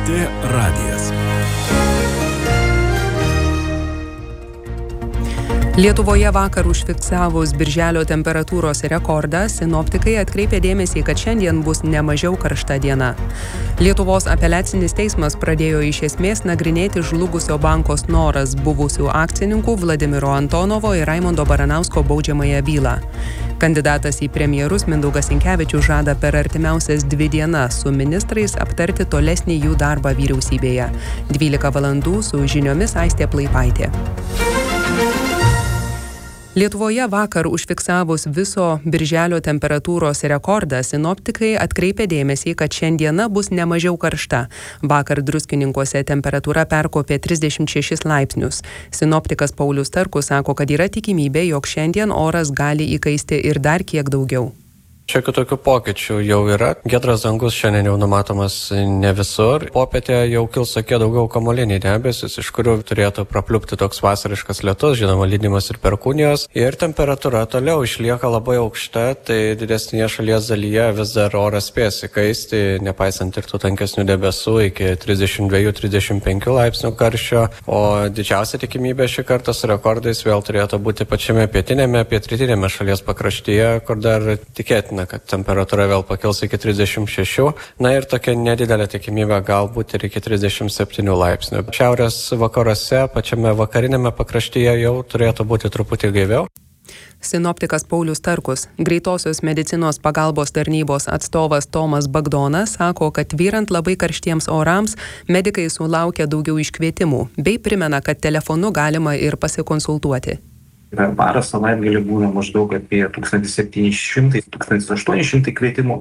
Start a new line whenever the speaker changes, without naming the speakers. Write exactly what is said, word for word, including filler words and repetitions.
T radijas.
Lietuvoje vakar užfiksavus birželio temperatūros rekordą, sinoptikai atkreipė dėmesį, kad šiandien bus ne mažiau karšta diena. Lietuvos apeliacinis teismas pradėjo iš esmės nagrinėti žlugusio banko Snoras buvusių akcininkų Vladimiro Antonovo ir Raimundo Baranausko baudžiamąją bylą. Kandidatas į premjerus Mindaugas Sinkevičius žada per artimiausias dvi dienas su ministrais aptarti tolesnį jų darbą vyriausybėje. dvylika valandų su žiniomis Aistė Plaipaitė. Lietuvoje vakar užfiksavus viso birželio temperatūros rekordą, sinoptikai atkreipė dėmesį, kad šiandiena bus ne mažiau karšta. Vakar Druskininkuose temperatūra perkopė trisdešimt šešis laipsnius. Sinoptikas Paulius Starkus sako, kad yra tikimybė, jog šiandien oras gali įkaisti ir dar kiek daugiau.
Šiokių tokių pokyčių jau yra. Giedras dangus šiandien jau numatomas ne visur. Popietė jau kils tokie daugiau kamuoliniai debesis, iš kurių turėtų prapliupti toks vasariškas lietus, žinoma, lydimas ir perkūnijos. Ir temperatūra toliau išlieka labai aukšta, tai didesnėje šalies dalyje vis dar oras spės įkaisti, nepaisant ir tų tankesnių debesų, iki trisdešimt dviejų trisdešimt penkių laipsnių karščio. O didžiausia tikimybė šį kartą su rekordais vėl turėtų būti pačiame pietinėme, pietrytinėme šalies pakraštyje, kur dar tikėtina, kad temperatūra vėl pakils iki trisdešimt šešių, na ir tokia nedidelė tikimybė galbūt ir iki trisdešimt septynių laipsnių. Šiaurės vakaruose, pačiame vakarinėme pakraštyje jau turėtų būti truputį gaiviau.
Sinoptikas Paulius Starkus, greitosios medicinos pagalbos tarnybos atstovas Tomas Bagdonas, sako, kad vyrant labai karštiems orams, medikai sulaukia daugiau iškvietimų, bei primena, kad telefonu galima ir pasikonsultuoti.
Per parą savaitgalį būna maždaug apie tūkstantis septyni šimtai - tūkstantis aštuoni šimtai kvietimų.